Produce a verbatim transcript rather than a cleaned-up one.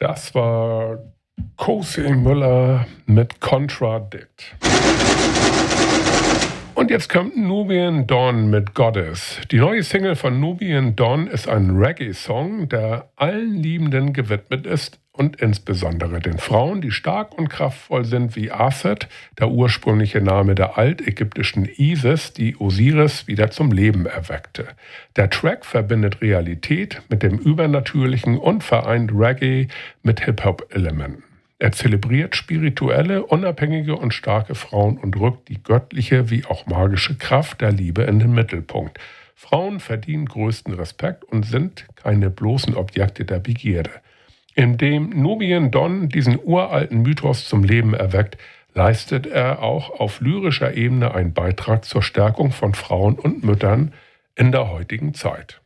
Das war Cosi Müller mit Contradict. Und jetzt kommt Nubian Dawn mit Goddess. Die neue Single von Nubian Dawn ist ein Reggae-Song, der allen Liebenden gewidmet ist und insbesondere den Frauen, die stark und kraftvoll sind wie Aset, der ursprüngliche Name der altägyptischen Isis, die Osiris wieder zum Leben erweckte. Der Track verbindet Realität mit dem Übernatürlichen und vereint Reggae mit Hip-Hop-Elementen. Er zelebriert spirituelle, unabhängige und starke Frauen und rückt die göttliche wie auch magische Kraft der Liebe in den Mittelpunkt. Frauen verdienen größten Respekt und sind keine bloßen Objekte der Begierde. Indem Nubian Dawn diesen uralten Mythos zum Leben erweckt, leistet er auch auf lyrischer Ebene einen Beitrag zur Stärkung von Frauen und Müttern in der heutigen Zeit.